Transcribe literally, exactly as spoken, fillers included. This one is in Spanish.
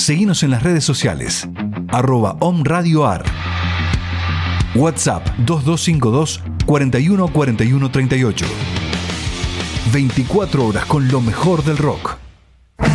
Seguinos en las redes sociales, arroba Om Radio Ar. WhatsApp dos dos cinco dos, cuarenta y uno, cuarenta y uno, treinta y ocho. veinticuatro horas con lo mejor del rock.